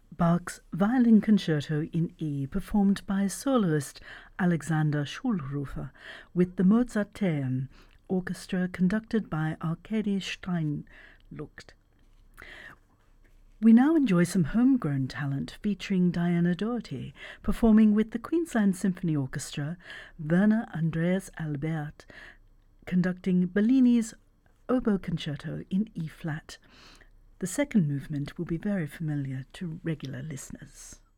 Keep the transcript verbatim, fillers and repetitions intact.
Bach's Violin Concerto in E, performed by soloist Alexander Schulhofer with the Mozarteum Orchestra conducted by Arkady Steinlucht. We now enjoy some homegrown talent featuring Diana Doherty performing with the Queensland Symphony Orchestra, Werner Andreas Albert conducting Bellini's Oboe Concerto in E-flat. The second movement will be very familiar to regular listeners.